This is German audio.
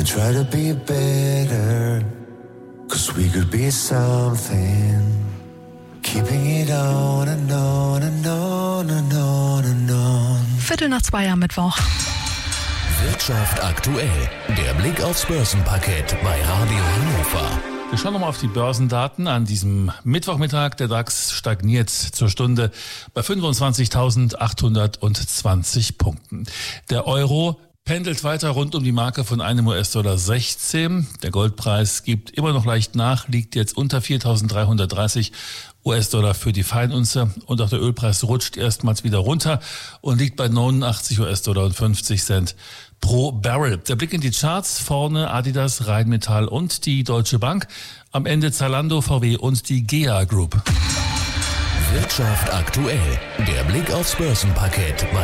and try to be better, 'cause we could be something, keeping it on and on and on and on and on. 1:45 am Mittwoch. Wirtschaft aktuell. Der Blick aufs Börsenparkett bei Radio Hannover. Wir schauen nochmal auf die Börsendaten an diesem Mittwochmittag. Der DAX stagniert zur Stunde bei 25.820 Punkten. Der Euro pendelt weiter rund um die Marke von einem US-Dollar 16. Der Goldpreis gibt immer noch leicht nach, liegt jetzt unter 4.330 US-Dollar für die Feinunze. Und auch der Ölpreis rutscht erstmals wieder runter und liegt bei 89 US-Dollar und 50 Cent pro Barrel. Der Blick in die Charts: vorne Adidas, Rheinmetall und die Deutsche Bank. Am Ende Zalando, VW und die GEA Group. Wirtschaft aktuell. Der Blick aufs Börsenparkett bei